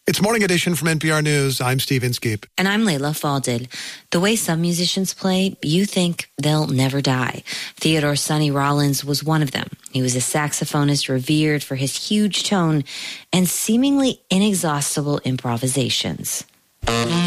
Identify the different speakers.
Speaker 1: It's Morning Edition from NPR News. I'm Steve Inskeep.
Speaker 2: And I'm Layla Falded. The way some musicians play, you think they'll never die. Theodore Sonny Rollins was one of them. He was a saxophonist revered for his huge tone and seemingly inexhaustible improvisations.